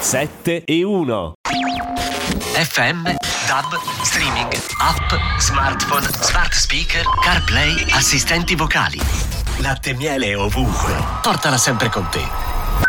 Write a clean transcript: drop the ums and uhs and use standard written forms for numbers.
7 e 1. FM, DAB, streaming, app, smartphone, smart speaker, CarPlay, assistenti vocali. Latte e miele ovunque. Portala sempre con te.